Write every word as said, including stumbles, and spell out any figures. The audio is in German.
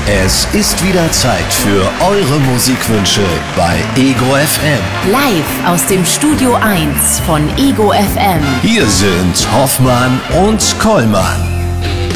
Es ist wieder Zeit für eure Musikwünsche bei Ego F M. Live aus dem Studio eins von Ego F M. Hier sind Hoffmann und Kollmann.